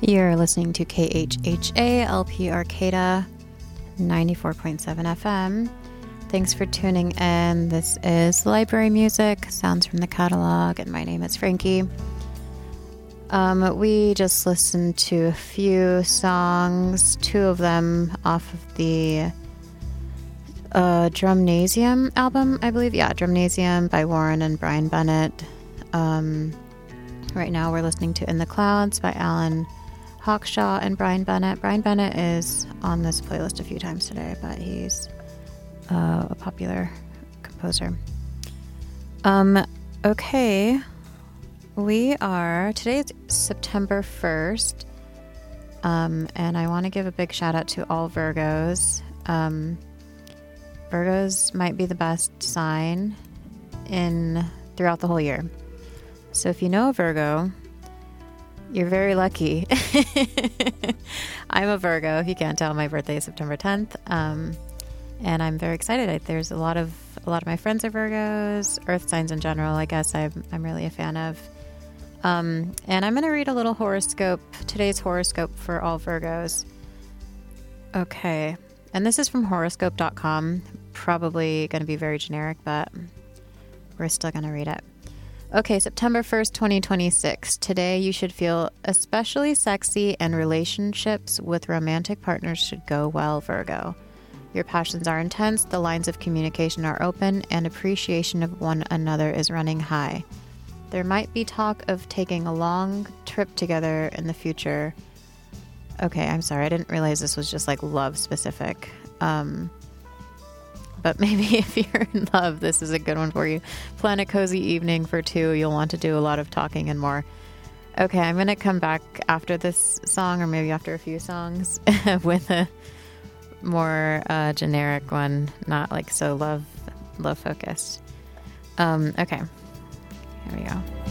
You're listening to KHHA LP Arcata 94.7 FM. Thanks for tuning in. This is Library Music, sounds from the catalog, and my name is Frankie. We just listened to a few songs, two of them off of the Drumnasium album, I believe. Yeah, Drumnasium by Warren and Brian Bennett. Right now we're listening to In the Clouds by Alan Hawkshaw and Brian Bennett. Brian Bennett is on this playlist a few times today, but he's a popular composer. Okay. Today's September 1st, and I want to give a big shout out to all Virgos. Virgos might be the best sign throughout the whole year. So if you know a Virgo, you're very lucky. I'm a Virgo. If you can't tell, my birthday is September 10th. And I'm very excited. There's a lot of my friends are Virgos, earth signs in general, I guess I'm really a fan of. And I'm going to read a little horoscope, today's horoscope for all Virgos. Okay. And this is from horoscope.com. Probably going to be very generic, but we're still going to read it. Okay, September 1st, 2026. Today you should feel especially sexy, and relationships with romantic partners should go well, Virgo. Your passions are intense, the lines of communication are open, and appreciation of one another is running high. There might be talk of taking a long trip together in the future. Okay, I'm sorry, I didn't realize this was just like love specific. But maybe if you're in love, this is a good one for you. Plan a cozy evening for two. You'll want to do a lot of talking and more. Okay, I'm going to come back after this song, or maybe after a few songs, with a more generic one, not like so love focused. Okay, here we go.